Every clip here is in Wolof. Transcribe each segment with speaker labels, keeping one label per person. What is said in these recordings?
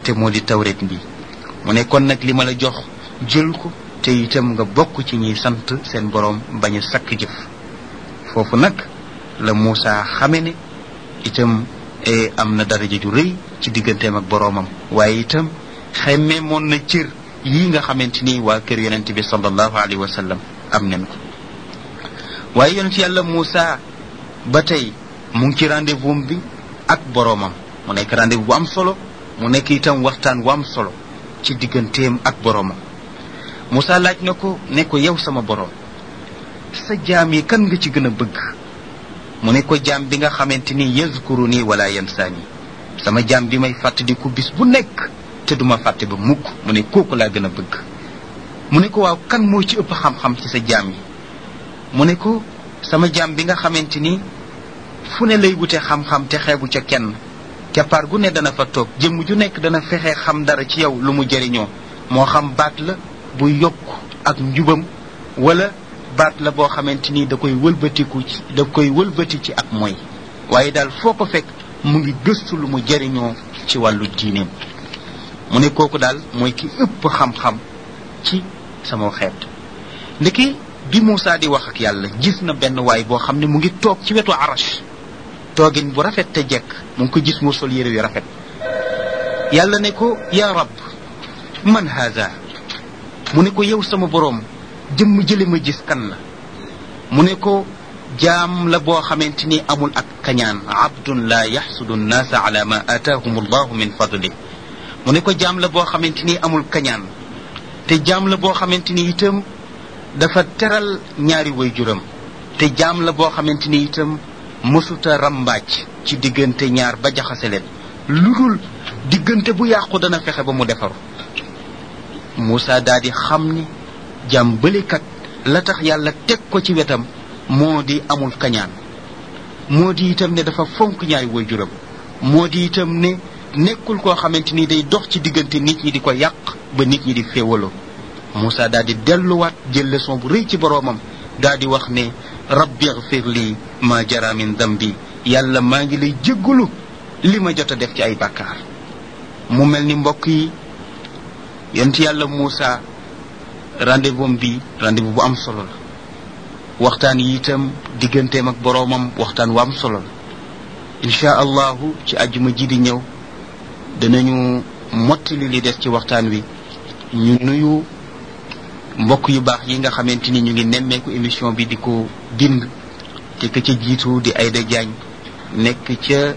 Speaker 1: te moo di tawret bi mu ne kon nag li ma la jox jël ko te itam nga bokk ci ñuy sant seen boroom bañ a sakk jëf. foofu nag la Muusa xame ne itam am na daraja ju rëy ci digganteem ak boroomam waaye itam xemme moon na cër yi nga xamante ni waa kër yonent bi sallallahu alayhi wa sallam am nañ ko. waaye yonent yàlla Muusa ba tey mu ngi ci rendez-vous bi ak boroomam mu nekk rendez-vous bu am solo mu nekk itam waxtaan wu am solo ci digganteem ak boroomam. Muusa laaj na ko ne ko yow sama boroom sa jaam yi kan nga ci gën a bëgg mu ne ko jaam bi nga xamante ni yazkuruni wala yansaani sama jaam bi may fàttaliku bis bu nekk te duma fàtte ba mukk mu ne kooku laa gën a bëgg. mu ne ko waaw kan moo ci ëpp xam-xam ci sa jaam yi mu ne ko sama jaam bi nga xamante ni fu ne lay wute xam-xam te xeebu ca kenn keppaar gu ne dana fa toog jëmm ju nekk dana fexe xam dara ci yow lu mu jëriñoo moo xam baat la bu yokk ak njubam wala baat la boo xamante ni da koy wëlbati ci ak mooy waaye daal foo ko fekk mu ngi gëstu lu mu jëriñoo ci wàllu diineem mu ne kooku daal mooy ki ëpp xam-xam ci sama xeet. ndeki bi Muusa di wax ak yàlla gis na benn waay boo xam ne mu ngi toog ci wetu arash toogin bu rafet te jekk mu ngi ko gis mu sol yére yu rafet. yàlla ne ko yaa rab man haza mu ne ko yow sama boroom jëmm jële ma gis kan la mu ne ko jaam la boo xamante ni amul ak kañaan abdun la yaxsudu nnaasa ala ma ataahum allahu min fadli mu ne ko jaam la boo xamante ni amul kañaan te jaam la boo xamante ni itam dafa teral ñaari waajuram te jaam la boo xamante ni itam mësuta rambaaj ci diggante ñaar ba jaxase leen lu dul diggante bu yàqu dana fexe ba mu defaru. Muusa daal di xam ni jaam bëlekat la tax yàlla teg ko ci wetam moo di amul kañaan moo di itam ne dafa fonk ñaari waajuram moo di itam ne nekkul koo xamante ni day dox ci diggante nit ñi di ko yàq ba nit ñi di féewaloo. Muusa daal di delluwaat jël leçon bu rëy ci boroomam daal di wax ne rabbi ighfir li ma jara min dambi yàlla maa ngi lay jéggalu li ma jot a def ci ay bàkkaar. mu mel ni mbokk yi yonent yàlla Muusa rendez-vous bi rendez-vous bu am solo la waxtaan yi itam digganteem ak boroomam waxtaan wu am solo la. incha allahu ci àjjuma ji di ñëw danañu mottali li des ci waxtaan wi. ñu nuyu mbokk yu baax yi nga xamante ni ñu ngi nemmeeku émission bi di ko bind te ka ca jiitu di Aïda Diagne nekk ca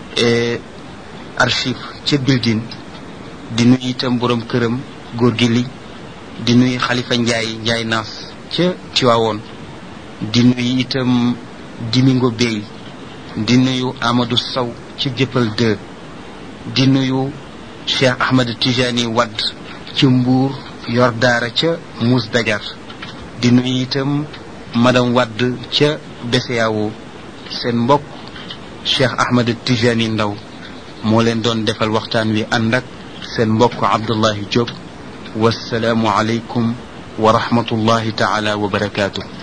Speaker 1: archive ca building di nuyu itam borom këram góor gi li di nuyu Xalifa Njaay Naas ca Tiwaawoon di nuyu itam Dimingo Bey di nuyu Amadou Sow ci Jëppal 2 di nuyu Cheikh Ahmed Tijani Wadd ci Mbuur yor daara ca Mous Dajar di nuyu itam madame Wadd ca BCEAO seen mbokk Cheikh Ahmed Tijani Ndaw moo leen doon defal waxtaan wi ànd ak seen mbokk Abdullahi Diop wassalaamu aleykum wa rahmatullahi taala wa barakaatu.